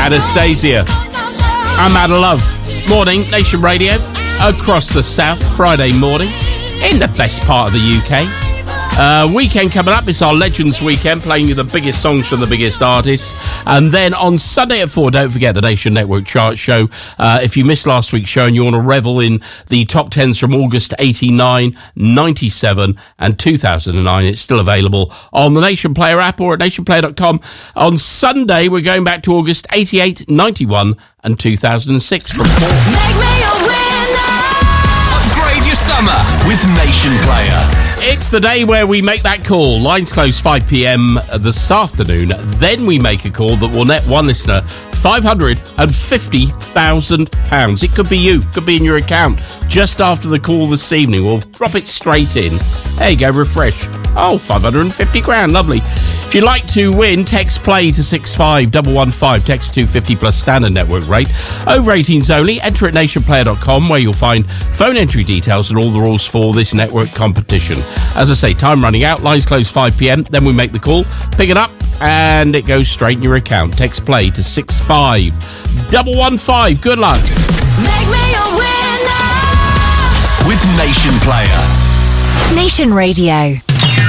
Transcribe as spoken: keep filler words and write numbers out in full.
Anastasia. I'm out of love. Morning, Nation Radio, across the south, Friday morning, in the best part of the U K. Uh, weekend coming up, it's our Legends weekend, playing you the biggest songs from the biggest artists. And then on Sunday at four, don't forget the Nation Network Chart Show. Uh, if you missed last week's show and you want to revel in the top tens from August eighty-nine, ninety-seven and two thousand nine, it's still available on the Nation Player app or at nation player dot com. On Sunday, we're going back to August eighty-eight, ninety-one and two thousand six from four. Make me a winner. Upgrade your summer with Nation Player. It's the day where we make that call. Lines close five p.m. this afternoon. Then we make a call that will net one listener five hundred fifty thousand pounds. It could be you, could be in your account. Just after the call this evening, we'll drop it straight in. There you go, refresh. Oh, five hundred fifty grand, lovely. If you'd like to win, text play to six five one one five, text two fifty plus standard network rate. Over eighteens only, enter at nation player dot com where you'll find phone entry details and all the rules for this network competition. As I say, time running out, lines close five p.m, then we make the call, pick it up, and it goes straight in your account. Text play to six five one one five. Good luck. Make me a winner. With Nation Player. Nation Radio.